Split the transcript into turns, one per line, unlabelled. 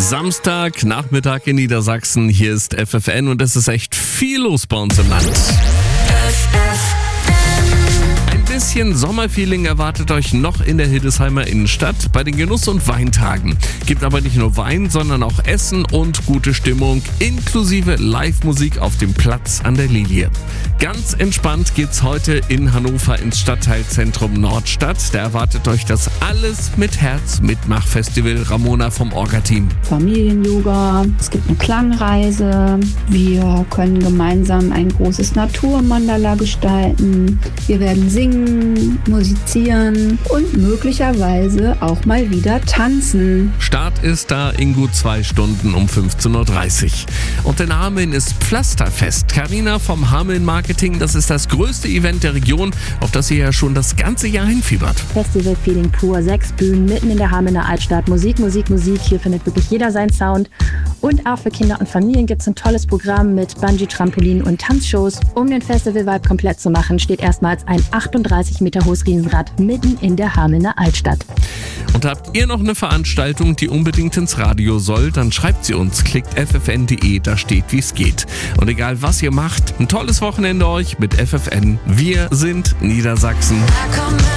Samstag, Nachmittag in Niedersachsen. Hier ist FFN und es ist echt viel los bei uns im Land. Ein bisschen Sommerfeeling erwartet euch noch in der Hildesheimer Innenstadt bei den Genuss- und Weintagen. Gibt aber nicht nur Wein, sondern auch Essen und gute Stimmung, inklusive Live-Musik auf dem Platz an der Lilie. Ganz entspannt geht's heute in Hannover ins Stadtteilzentrum Nordstadt. Da erwartet euch das Alles mit Herz Mitmachfestival Ramona vom Orga-Team.
Familien-Yoga, es gibt eine Klangreise, wir können gemeinsam ein großes Naturmandala gestalten, wir werden singen, musizieren und möglicherweise auch mal wieder tanzen.
Start ist da in gut 2 Stunden um 15.30 Uhr. Und in Hameln ist Pflasterfest. Carina vom Hameln Marketing, das ist das größte Event der Region, auf das ihr ja schon das ganze Jahr hinfiebert.
Festival-Feeling pur, 6 Bühnen mitten in der Hamelner Altstadt. Musik. Hier findet wirklich jeder seinen Sound. Und auch für Kinder und Familien gibt es ein tolles Programm mit Bungee-Trampolin und Tanzshows. Um den Festival-Vibe komplett zu machen, steht erstmals ein 38 Meter hohes Riesenrad mitten in der Hamelner Altstadt.
Und habt ihr noch eine Veranstaltung, die unbedingt ins Radio soll, dann schreibt sie uns, klickt ffn.de, da steht, wie es geht. Und egal was ihr macht, ein tolles Wochenende euch mit FFN. Wir sind Niedersachsen.